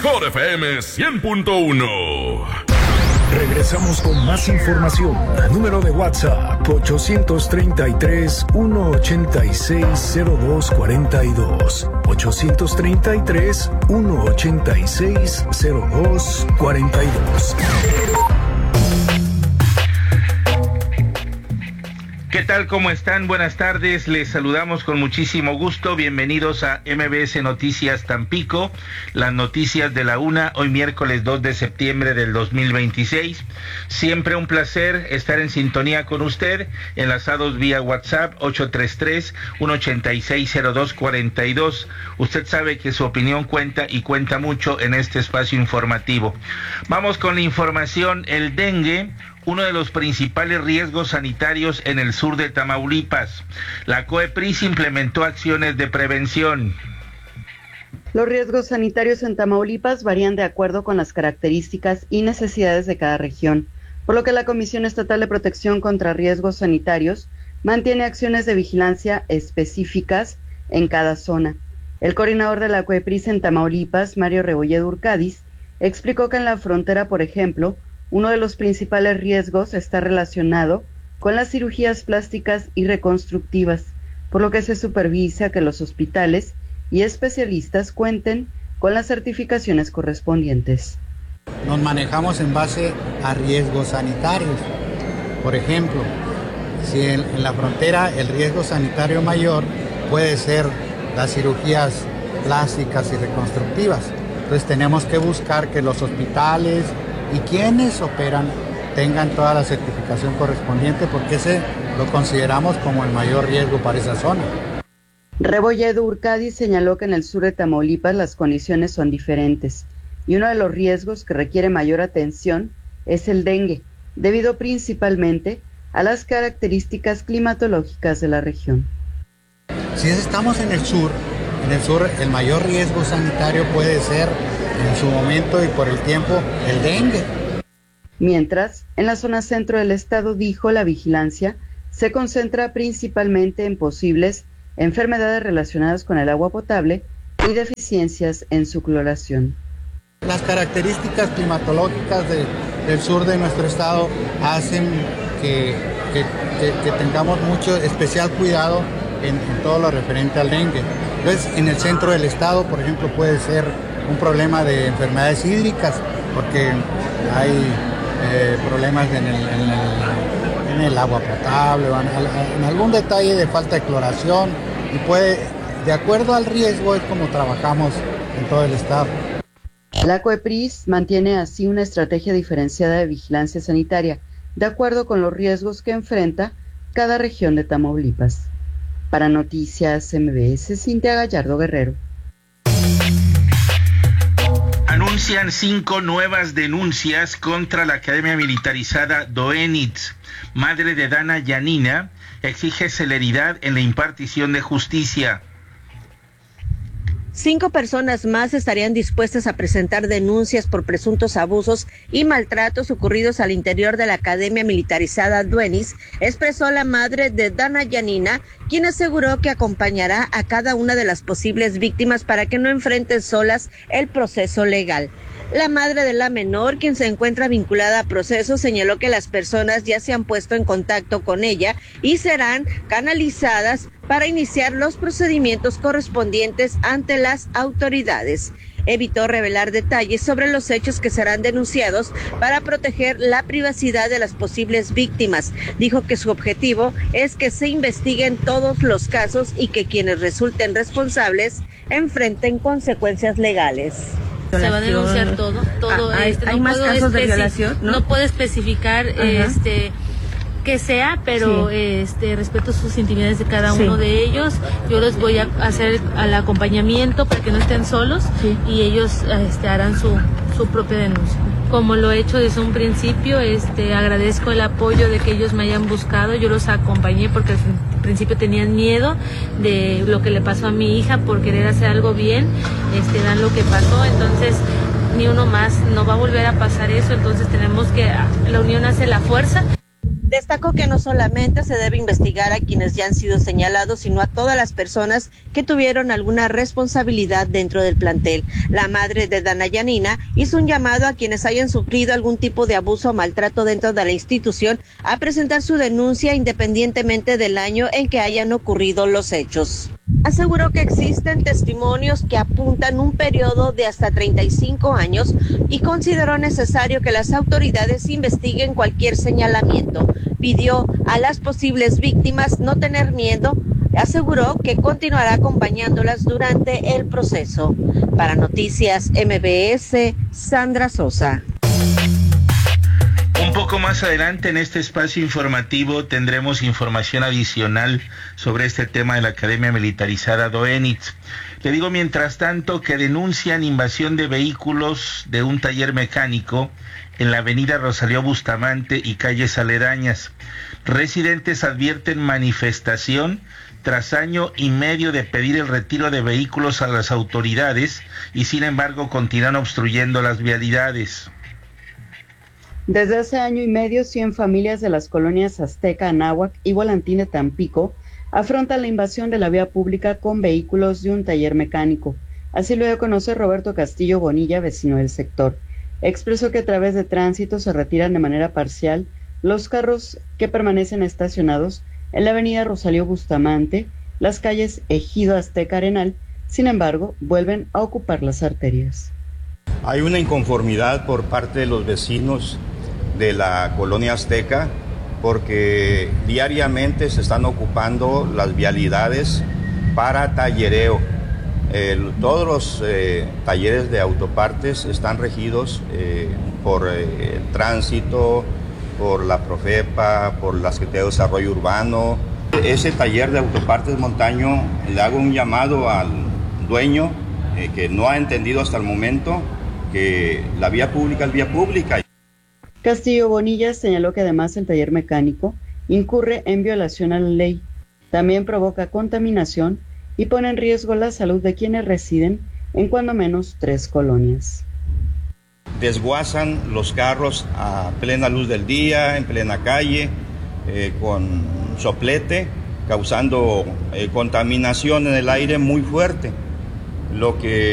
mejor FM 100.1. Regresamos con más información. Número de WhatsApp 833-186-0242. 833-186-0242. ¿Qué tal? ¿Cómo están? Buenas tardes. Les saludamos con muchísimo gusto. Bienvenidos a MBS Noticias Tampico, las noticias de la una, hoy miércoles 2 de septiembre del 2026. Siempre un placer estar en sintonía con usted, enlazados vía WhatsApp 833-186-0242. Usted sabe que su opinión cuenta y cuenta mucho en este espacio informativo. Vamos con la información. El dengue, uno de los principales riesgos sanitarios en el sur de Tamaulipas. La COEPRIS implementó acciones de prevención. Los riesgos sanitarios en Tamaulipas varían de acuerdo con las características y necesidades de cada región, por lo que la Comisión Estatal de Protección contra Riesgos Sanitarios mantiene acciones de vigilancia específicas en cada zona. El coordinador de la COEPRIS en Tamaulipas, Mario Rebolledo Urcadiz, explicó que en la frontera, por ejemplo, uno de los principales riesgos está relacionado con las cirugías plásticas y reconstructivas, por lo que se supervisa que los hospitales y especialistas cuenten con las certificaciones correspondientes. Nos manejamos en base a riesgos sanitarios. Por ejemplo, si en la frontera el riesgo sanitario mayor puede ser las cirugías plásticas y reconstructivas, entonces tenemos que buscar que los hospitales y quienes operan tengan toda la certificación correspondiente, porque ese lo consideramos como el mayor riesgo para esa zona. Rebolledo Urcadiz señaló que en el sur de Tamaulipas las condiciones son diferentes y uno de los riesgos que requiere mayor atención es el dengue, debido principalmente a las características climatológicas de la región. Si estamos en el sur el mayor riesgo sanitario puede ser en su momento y por el tiempo el dengue. Mientras, en la zona centro del estado, dijo, la vigilancia se concentra principalmente en posibles enfermedades relacionadas con el agua potable y deficiencias en su cloración. Las características climatológicas del sur de nuestro estado hacen que tengamos mucho especial cuidado en todo lo referente al dengue. Entonces, en el centro del estado, por ejemplo, puede ser un problema de enfermedades hídricas, porque hay problemas en el agua potable, en algún detalle de falta de cloración, y de acuerdo al riesgo, es como trabajamos en todo el estado. La COEPRIS mantiene así una estrategia diferenciada de vigilancia sanitaria, de acuerdo con los riesgos que enfrenta cada región de Tamaulipas. Para Noticias MBS, Cintia Gallardo Guerrero. Anuncian 5 nuevas denuncias contra la Academia Militarizada Doenitz. Madre de Dana Yanina exige celeridad en la impartición de justicia. 5 personas más estarían dispuestas a presentar denuncias por presuntos abusos y maltratos ocurridos al interior de la Academia Militarizada Doenitz, expresó la madre de Dana Yanina, quien aseguró que acompañará a cada una de las posibles víctimas para que no enfrenten solas el proceso legal. La madre de la menor, quien se encuentra vinculada a proceso, señaló que las personas ya se han puesto en contacto con ella y serán canalizadas para iniciar los procedimientos correspondientes ante las autoridades. Evitó revelar detalles sobre los hechos que serán denunciados para proteger la privacidad de las posibles víctimas. Dijo que su objetivo es que se investiguen todos los casos y que quienes resulten responsables enfrenten consecuencias legales. Se va a denunciar todo. ¿Hay más casos de violación? No puedo especificar que sea, pero sí. Respeto sus intimidades de cada uno de ellos. Yo les voy a hacer al acompañamiento para que no estén solos, y ellos harán su propia denuncia. Como lo he hecho desde un principio, agradezco el apoyo de que ellos me hayan buscado. Yo los acompañé porque al principio tenían miedo de lo que le pasó a mi hija por querer hacer algo bien, dan lo que pasó, entonces ni uno más, no va a volver a pasar eso, entonces tenemos que, la unión hace la fuerza. Destacó que no solamente se debe investigar a quienes ya han sido señalados, sino a todas las personas que tuvieron alguna responsabilidad dentro del plantel. La madre de Dana Yanina hizo un llamado a quienes hayan sufrido algún tipo de abuso o maltrato dentro de la institución a presentar su denuncia independientemente del año en que hayan ocurrido los hechos. Aseguró que existen testimonios que apuntan un periodo de hasta 35 años y consideró necesario que las autoridades investiguen cualquier señalamiento. Pidió a las posibles víctimas no tener miedo. Aseguró que continuará acompañándolas durante el proceso. Para Noticias MBS, Sandra Sosa. Un poco más adelante en este espacio informativo tendremos información adicional sobre este tema de la Academia Militarizada Doenitz. Le digo mientras tanto que denuncian invasión de vehículos de un taller mecánico en la avenida Rosalío Bustamante y calles aledañas. Residentes advierten manifestación tras año y medio de pedir el retiro de vehículos a las autoridades y sin embargo continúan obstruyendo las vialidades. Desde hace año y medio, 100 familias de las colonias Azteca, Anáhuac y Volantín de Tampico afrontan la invasión de la vía pública con vehículos de un taller mecánico. Así lo dio a conocer Roberto Castillo Bonilla, vecino del sector. Expresó que a través de tránsito se retiran de manera parcial los carros que permanecen estacionados en la avenida Rosalío Bustamante, las calles Ejido Azteca Arenal, sin embargo, vuelven a ocupar las arterias. Hay una inconformidad por parte de los vecinos de la colonia Azteca porque diariamente se están ocupando las vialidades para tallereo. Todos los talleres de autopartes están regidos por el tránsito, por la Profepa, por la Secretaría de Desarrollo Urbano. Ese taller de autopartes Montaño, le hago un llamado al dueño que no ha entendido hasta el momento que la vía pública es vía pública. Castillo Bonilla señaló que además el taller mecánico incurre en violación a la ley, también provoca contaminación y pone en riesgo la salud de quienes residen en cuando menos 3 colonias. Desguazan los carros a plena luz del día, en plena calle, con soplete, causando contaminación en el aire muy fuerte, lo que